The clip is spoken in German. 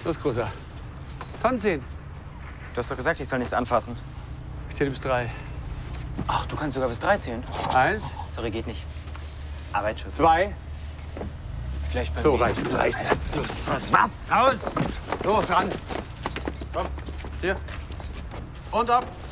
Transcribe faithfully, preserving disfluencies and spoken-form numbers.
Los, Großer. Tanzen. Du hast doch gesagt, ich soll nichts anfassen. Ich zähle bis drei. Ach, du kannst sogar bis drei zählen. Eins. Sorry, geht nicht. Arbeitsschuss. Zwei. Vielleicht beim So, nächsten reicht. Mal. reicht. Los, was? Was? Raus! Los, ran. Komm. Hier. Und ab.